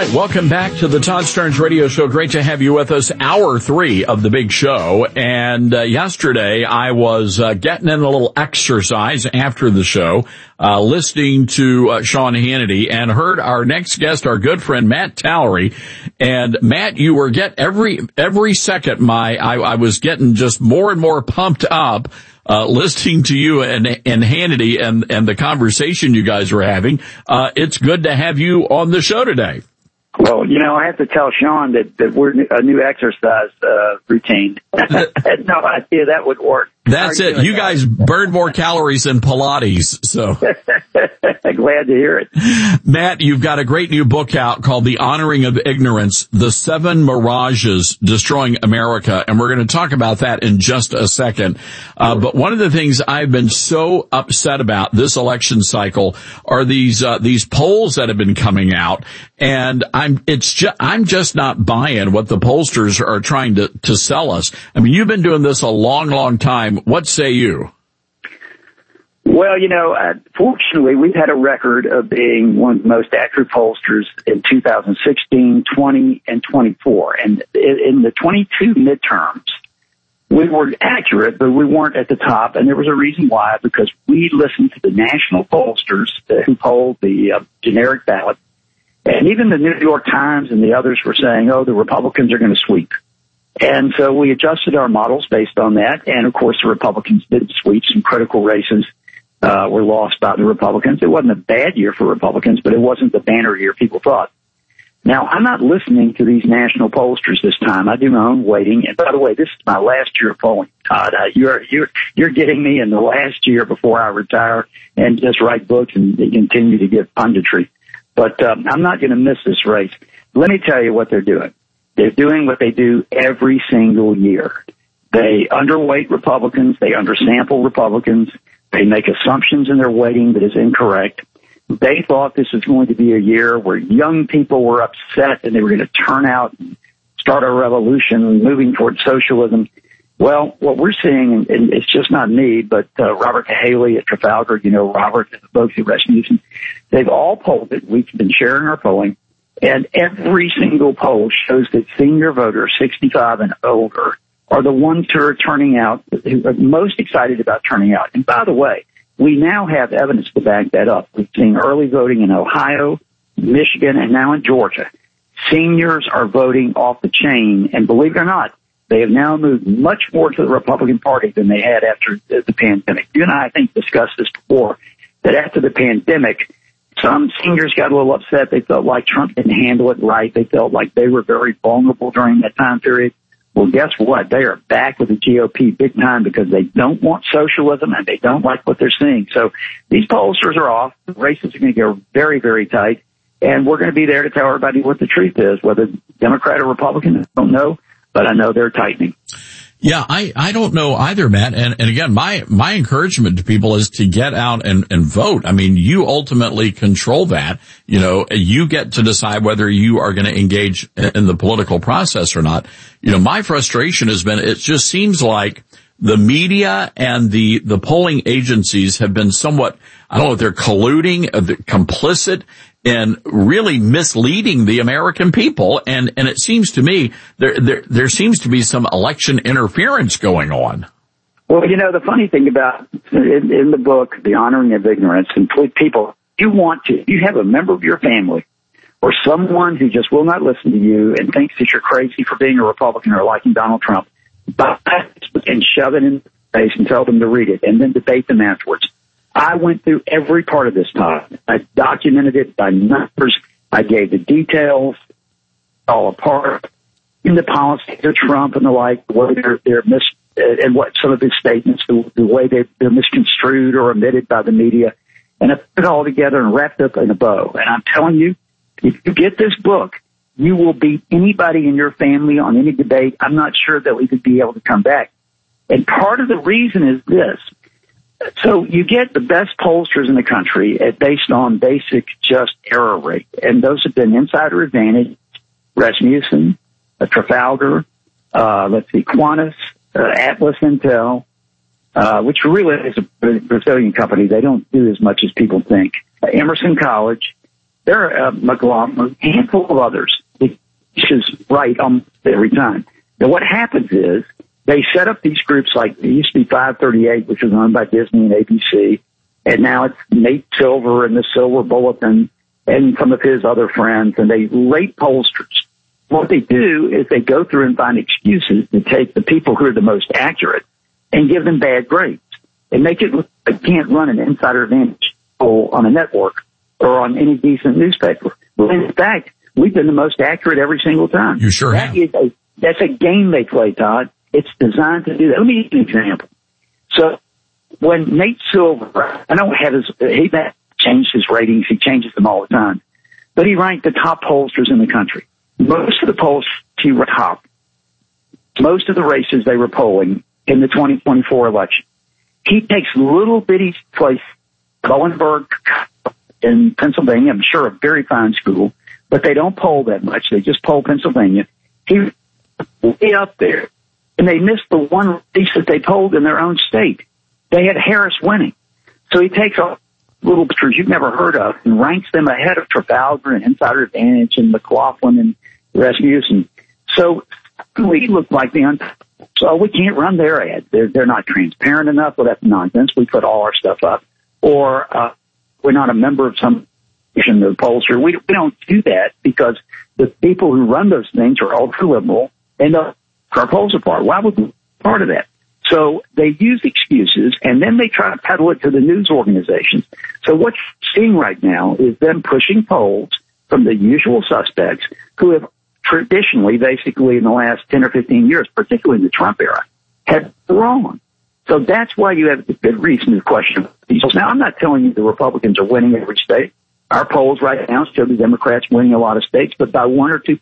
right, welcome back to the Todd Starnes Radio Show. Great to have you with us. Hour 3 of the big show. And yesterday I was getting in a little exercise after the show, listening to Sean Hannity, and heard our next guest, our good friend Matt Tallery. And Matt, you were every second I was getting just more and more pumped up listening to you and Hannity and the conversation you guys were having. It's good to have you on the show today. Well, I have to tell Sean that we're a new exercise routine. I had no idea that would work. That's it. You guys burn more calories than Pilates, so. Glad to hear it. Matt, you've got a great new book out called The Honoring of Ignorance, The 7 Mirages Destroying America, and we're going to talk about that in just a second. But one of the things I've been so upset about this election cycle are these polls that have been coming out, and I'm just not buying what the pollsters are trying to sell us. I mean, you've been doing this a long, long time. What say you? Well, fortunately, we've had a record of being one of the most accurate pollsters in 2016, 20, and 24. And in the 22 midterms, we were accurate, but we weren't at the top. And there was a reason why, because we listened to the national pollsters who polled the generic ballot. And even the New York Times and the others were saying, the Republicans are going to sweep. And so we adjusted our models based on that. And, of course, the Republicans did sweep. Some critical races were lost by the Republicans. It wasn't a bad year for Republicans, but it wasn't the banner year people thought. Now, I'm not listening to these national pollsters this time. I do my own weighting. And, by the way, this is my last year of polling, Todd. You're getting me in the last year before I retire and just write books and continue to give punditry. But I'm not going to miss this race. Let me tell you what they're doing. They're doing what they do every single year. They underweight Republicans. They undersample Republicans. They make assumptions in their weighting that is incorrect. They thought this was going to be a year where young people were upset and they were going to turn out and start a revolution moving toward socialism. Well, what we're seeing, and it's just not me, but Robert Cahaly at Trafalgar, Robert and the folks at Rasmussen, they've all polled it. We've been sharing our polling. And every single poll shows that senior voters, 65 and older, are the ones who are turning out, who are most excited about turning out. And by the way, we now have evidence to back that up. We've seen early voting in Ohio, Michigan, and now in Georgia. Seniors are voting off the chain, and believe it or not, they have now moved much more to the Republican Party than they had after the pandemic. You and I think, discussed this before, that after the pandemic, some seniors got a little upset. They felt like Trump didn't handle it right. They felt like they were very vulnerable during that time period. Well, guess what? They are back with the GOP big time because they don't want socialism and they don't like what they're seeing. So these pollsters are off. The races are going to go very, very tight. And we're going to be there to tell everybody what the truth is, whether Democrat or Republican, I don't know, but I know they're tightening. Yeah, I don't know either, Matt. And again, my encouragement to people is to get out and vote. I mean, you ultimately control that. You get to decide whether you are going to engage in the political process or not. My frustration has been, it just seems like the media and the polling agencies have been somewhat, I don't know if they're colluding, complicit, and really misleading the American people. And it seems to me there seems to be some election interference going on. Well, the funny thing about in the book, The Honoring of Ignorance, and people, you have a member of your family or someone who just will not listen to you and thinks that you're crazy for being a Republican or liking Donald Trump, buy it and shove it in their face and tell them to read it and then debate them afterwards. I went through every part of this time. I documented it by numbers. I gave the details all apart in the policies of Trump and the like, the way they're and what some of his statements, the way they're misconstrued or omitted by the media. And I put it all together and wrapped up in a bow. And I'm telling you, if you get this book, you will beat anybody in your family on any debate. I'm not sure that we could be able to come back. And part of the reason is this. So you get the best pollsters in the country based on basic just error rate. And those have been Insider Advantage, Rasmussen, Trafalgar, Quantis, Atlas Intel, which really is a Brazilian company. They don't do as much as people think. Emerson College. There are McLaughlin, a handful of others. Is right every time. Now, what happens is they set up these groups like it used to be 538, which was owned by Disney and ABC, and now it's Nate Silver and the Silver Bulletin and some of his other friends, and they rate pollsters. What they do is they go through and find excuses to take the people who are the most accurate and give them bad grades and make it look like you can't run an insider advantage poll on a network or on any decent newspaper. Well, in fact, we've been the most accurate every single time. You sure have. That's a game they play, Todd. It's designed to do that. Let me give you an example. So when Nate Silver, I don't have he changed his ratings. He changes them all the time. But he ranked the top pollsters in the country. Most of the polls he ranked top. Most of the races they were polling in the 2024 election. He takes little bitty place, Bowenberg in Pennsylvania, I'm sure a very fine school, but they don't poll that much. They just poll Pennsylvania. He way up there, and they missed the one race that they polled in their own state. They had Harris winning. So he takes all little pictures you've never heard of and ranks them ahead of Trafalgar and Insider Advantage and McLaughlin and Rasmussen. So we look like so we can't run their ads. They're not transparent enough. Well, that's nonsense. We put all our stuff up. Or we're not a member of some the pollster. We don't do that because the people who run those things are ultra liberal and our polls apart. Why would we be part of that? So they use excuses and then they try to peddle it to the news organizations. So what you're seeing right now is them pushing polls from the usual suspects who have traditionally, basically in the last 10 or 15 years, particularly in the Trump era, had wrong. So that's why you have a good reason to question these. Now, I'm not telling you the Republicans are winning every state. Our polls right now show the Democrats winning a lot of states, but by 1 or 2